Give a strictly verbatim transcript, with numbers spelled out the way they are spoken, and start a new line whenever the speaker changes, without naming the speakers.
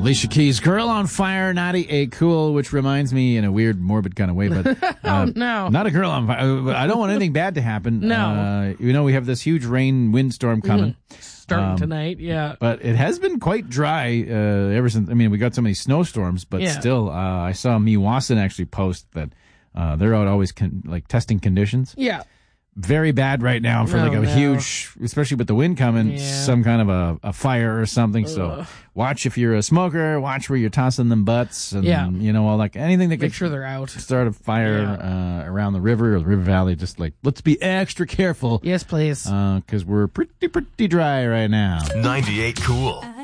Alicia Keys, Girl on Fire, Naughty A Cool, which reminds me in a weird, morbid kind of way, but uh,
oh, no.
Not a girl on fire. I don't want anything bad to happen.
No.
Uh, you know, we have this huge rain windstorm coming.
Mm-hmm. Starting
um,
tonight, yeah.
But it has been quite dry uh, ever since. I mean, we got so many snowstorms, but
yeah.
still, uh, I saw Meewasin actually post that uh, they're out always con- like testing conditions.
Yeah.
Very bad right now for
oh,
like a
no.
huge, especially with the wind coming,
yeah.
some kind of a, a fire or something.
Ugh.
So watch if you're a smoker, watch where you're tossing them butts and,
yeah.
you know, all like anything that
Make
could
sure they're out.
Start a fire
yeah.
uh, around the river or the river valley. Just like, let's be extra careful.
Yes, please.
Because uh, we're pretty, pretty dry right now.
ninety-eight Cool.